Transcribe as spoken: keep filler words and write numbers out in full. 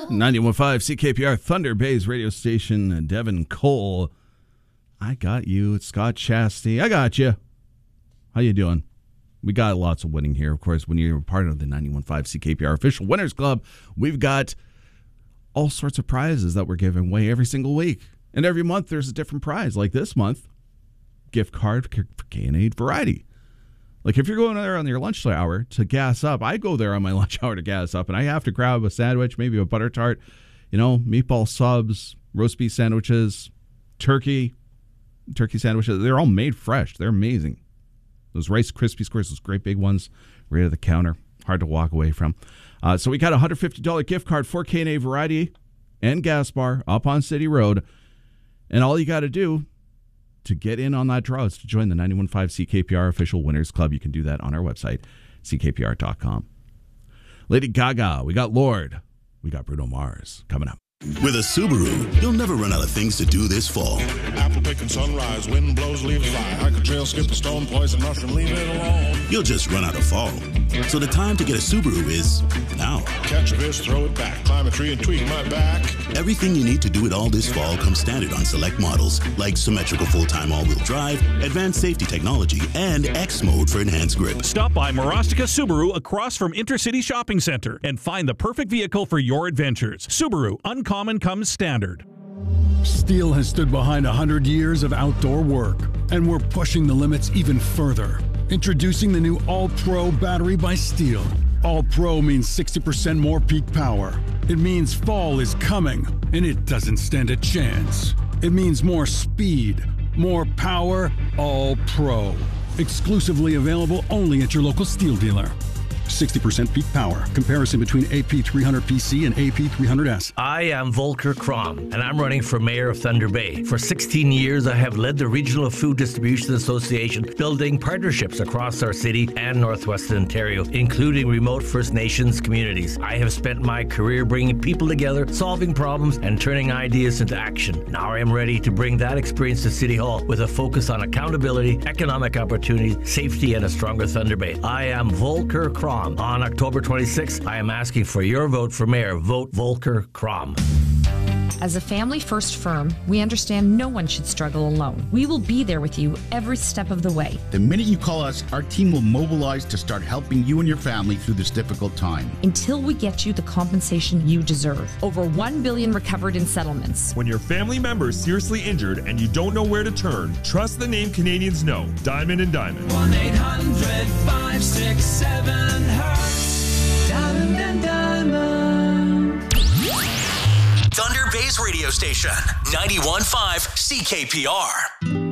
ninety-one point five C K P R, Thunder Bay's radio station. Devin Cole. I got you. It's Scott Chastity. I got you. How you doing? We got lots of winning here. Of course, when you're part of the ninety-one point five C K P R official winners club, we've got all sorts of prizes that we're giving away every single week. And every month there's a different prize. Like this month, gift card for K and A Variety. Like if you're going there on your lunch hour to gas up, I go there on my lunch hour to gas up, and I have to grab a sandwich, maybe a butter tart, you know, meatball subs, roast beef sandwiches, turkey, turkey sandwiches. They're all made fresh. They're amazing. Those Rice Krispie Squares, those great big ones, right at the counter, hard to walk away from. Uh, so we got a one hundred fifty dollars gift card for K and A Variety and Gas Bar up on City Road, and all you got to do to get in on that draw is to join the ninety-one point five C K P R official winners club. You can do that on our website, C K P R dot com. Lady Gaga, we got Lord, we got Bruno Mars coming up. With a Subaru, you'll never run out of things to do this fall. Apple picking sunrise, wind blows, leaves fly. Hike a trail, skip a stone, poison mushroom, leave it alone. You'll just run out of fall. So the time to get a Subaru is now. Catch a fish, throw it back, climb a tree and tweak my back. Everything you need to do it all this fall comes standard on select models, like symmetrical full-time all-wheel drive, advanced safety technology, and X mode for enhanced grip. Stop by Marostica Subaru across from Intercity Shopping Center and find the perfect vehicle for your adventures. Subaru, uncommon comes standard. Steel has stood behind one hundred years of outdoor work, and we're pushing the limits even further. Introducing the new All-Pro battery by Steel. All-Pro means sixty percent more peak power. It means fall is coming, and it doesn't stand a chance. It means more speed, more power, All-Pro. Exclusively available only at your local Steel dealer. sixty percent peak power. Comparison between A P three hundred P C and A P three hundred S. I am Volker Krom, and I'm running for mayor of Thunder Bay. For sixteen years, I have led the Regional Food Distribution Association, building partnerships across our city and Northwestern Ontario, including remote First Nations communities. I have spent my career bringing people together, solving problems, and turning ideas into action. Now I am ready to bring that experience to City Hall with a focus on accountability, economic opportunity, safety, and a stronger Thunder Bay. I am Volker Krom. On October twenty-sixth, I am asking for your vote for mayor. Vote Volker Krom. As a family-first firm, we understand no one should struggle alone. We will be there with you every step of the way. The minute you call us, our team will mobilize to start helping you and your family through this difficult time. Until we get you the compensation you deserve. Over one billion dollars recovered in settlements. When your family member is seriously injured and you don't know where to turn, trust the name Canadians know, Diamond and Diamond. one eight hundred five six seven hurts. Diamond and Diamond. Thunder Bay's radio station, ninety-one point five C K P R.